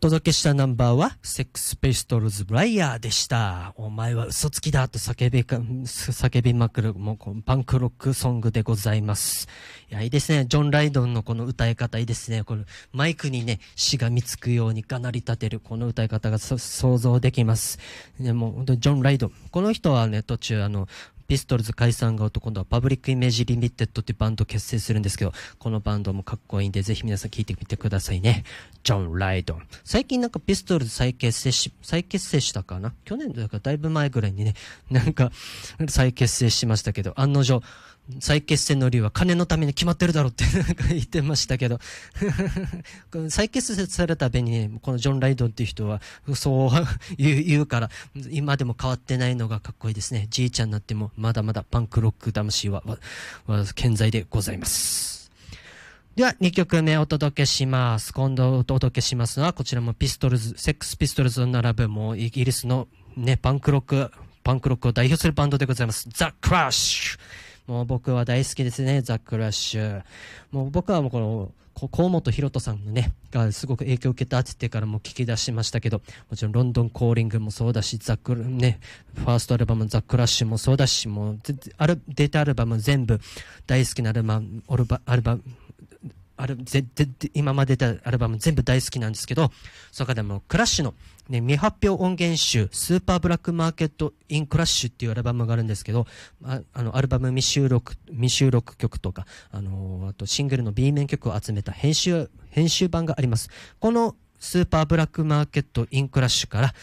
届けしたナンバーは、セックスピストルズライヤーでした。お前は嘘つきだと叫びまくる、もうパンクロックソングでございます。いや、いいですね。ジョン・ライドンのこの歌い方いいですね。このマイクにね、しがみつくようにがなり立てる、この歌い方が想像できます。でも、本当にジョン・ライドン。この人はね、途中ピストルズ解散が今度はパブリックイメージリミテッドっていうバンドを結成するんですけど、このバンドもかっこいいんで、ぜひ皆さん聴いてみてくださいね。ジョン・ライドン。最近なんかピストルズ再結成したかな、去年だからだいぶ前ぐらいにね、なんか再結成しましたけど、案の定、再結成の理由は金のために決まってるだろうってなんか言ってましたけど再結成されたべにね、このジョン・ライドンっていう人はそう言うから、今でも変わってないのがかっこいいですね。じいちゃんになってもまだまだパンクロック魂は健在でございます。では2曲目お届けします。今度お届けしますのはこちらもセックスピストルズと並ぶもうイギリスのね、パンクロックを代表するバンドでございます。ザ・クラッシュ。もう僕は大好きですね、ザ・クラッシュ。もう僕はもうこの河本大翔さんのねがすごく影響を受けたって言ってからも聞き出しましたけど、もちろんロンドンコーリングもそうだし、ファーストアルバムザ・クラッシュもそうだし、もうデータアルバム全部大好きな今まで出たアルバム全部大好きなんですけど、その中でもクラッシュの、ね、未発表音源集スーパーブラックマーケットインクラッシュっていうアルバムがあるんですけど、アルバム未収録曲とか、あとシングルの B 面曲を集めた編集版があります。このスーパーブラックマーケットインクラッシュから